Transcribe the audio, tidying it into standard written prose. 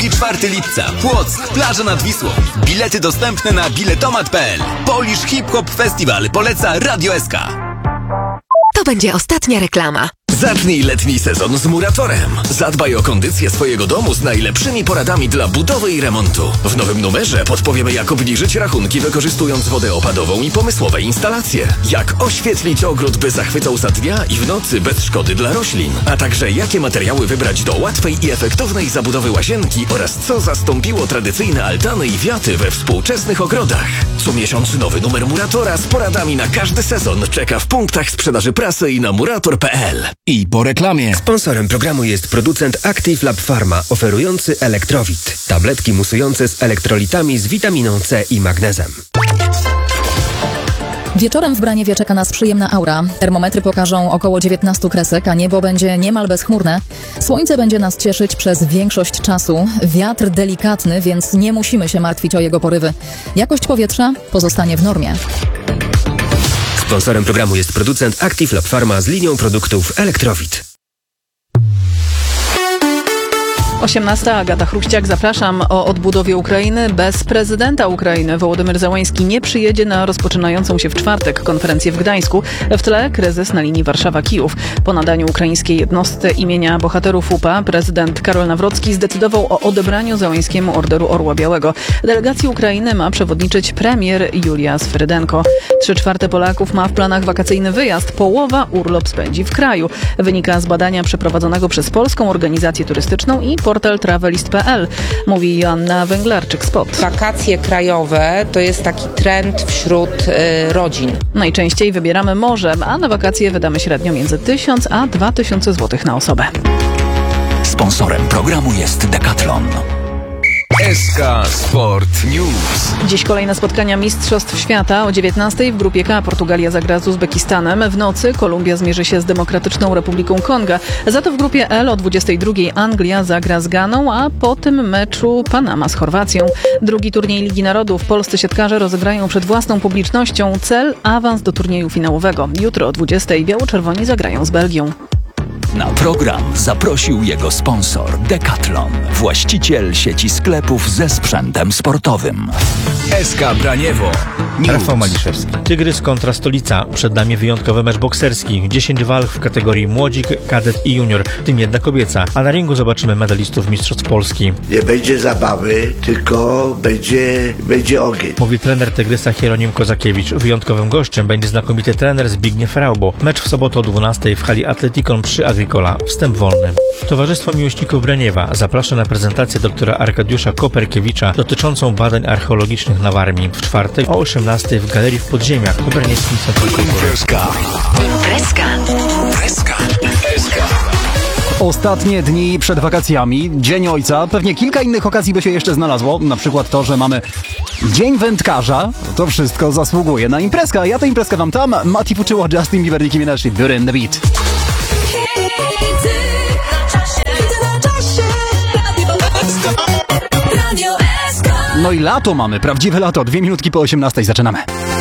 I 4 lipca, Płock, plaża nad Wisłą. Bilety dostępne na biletomat.pl. Polish Hip Hop Festival poleca Radio SK. To będzie ostatnia reklama. Zacznij letni sezon z Muratorem. Zadbaj o kondycję swojego domu z najlepszymi poradami dla budowy i remontu. W nowym numerze podpowiemy, jak obniżyć rachunki wykorzystując wodę opadową i pomysłowe instalacje. Jak oświetlić ogród, by zachwycał za dnia i w nocy bez szkody dla roślin. A także jakie materiały wybrać do łatwej i efektownej zabudowy łazienki oraz co zastąpiło tradycyjne altany i wiaty we współczesnych ogrodach. Co miesiąc nowy numer Muratora z poradami na każdy sezon czeka w punktach sprzedaży prasy i na murator.pl. I po reklamie. Sponsorem programu jest producent Active Lab Pharma, oferujący Elektrowit. Tabletki musujące z elektrolitami z witaminą C i magnezem. Wieczorem w Braniewie czeka nas przyjemna aura. Termometry pokażą około 19 kresek, a niebo będzie niemal bezchmurne. Słońce będzie nas cieszyć przez większość czasu. Wiatr delikatny, więc nie musimy się martwić o jego porywy. Jakość powietrza pozostanie w normie. Sponsorem programu jest producent Active Lab Pharma z linią produktów Elektrowit. 18. Agata Chruściak. Zapraszam. O odbudowie Ukrainy. Bez prezydenta Ukrainy Wołodymyr Zełański nie przyjedzie na rozpoczynającą się w czwartek konferencję w Gdańsku. W tle kryzys na linii Warszawa-Kijów. Po nadaniu ukraińskiej jednostce imienia bohaterów UPA prezydent Karol Nawrocki zdecydował o odebraniu Zełańskiemu Orderu Orła Białego. Delegacji Ukrainy ma przewodniczyć premier Julia Sferydenko. 3/4 Polaków ma w planach wakacyjny wyjazd. Połowa urlop spędzi w kraju. Wynika z badania przeprowadzonego przez Polską Organizację Turystyczną i portal travelist.pl, mówi Joanna Węglarczyk-Spot. Wakacje krajowe to jest taki trend wśród rodzin. Najczęściej wybieramy morze, a na wakacje wydamy średnio między 1000 a 2000 zł na osobę. Sponsorem programu jest Decathlon. SK Sport News. Dziś kolejne spotkania Mistrzostw Świata. O 19:00 w grupie K Portugalia zagra z Uzbekistanem. W nocy Kolumbia zmierzy się z Demokratyczną Republiką Konga. Za to w grupie L o 22:00 Anglia zagra z Ganą, a po tym meczu Panama z Chorwacją. Drugi turniej Ligi Narodów. Polscy siatkarze rozegrają przed własną publicznością. Cel awans do turnieju finałowego. Jutro o 20:00 biało-czerwoni zagrają z Belgią. Na program zaprosił jego sponsor Decathlon, właściciel sieci sklepów ze sprzętem sportowym. SK Braniewo. Rafał Maliszewski. Tygrys kontra Stolica. Przed nami wyjątkowy mecz bokserski. 10 walk w kategorii młodzik, kadet i junior, w tym jedna kobieca. A na ringu zobaczymy medalistów Mistrzostw Polski. Nie będzie zabawy, tylko będzie ogień. Mówi trener Tygrysa Hieronim Kozakiewicz. Wyjątkowym gościem będzie znakomity trener Zbigniew Raubo. Mecz w sobotę o 12:00 w hali Atletikon przy Agricola. Wstęp wolny. Towarzystwo Miłośników Braniewa zaprasza na prezentację doktora Arkadiusza Koperkiewicza dotyczącą badań archeologicznych na Warmii. W czwartek o 18:00 w Galerii w Podziemiach w Kopernieckim Centrum Kultury. Imprezka. Ostatnie dni przed wakacjami, Dzień Ojca, pewnie kilka innych okazji by się jeszcze znalazło, na przykład to, że mamy Dzień Wędkarza, to wszystko zasługuje na imprezkę. Ja tę imprezkę wam tam, Mati Fuczyło, Justin Bieber, Nicki Minaj, Beauty and the Beat. No i lato mamy, prawdziwe lato, 2 minutki po 18:00 zaczynamy.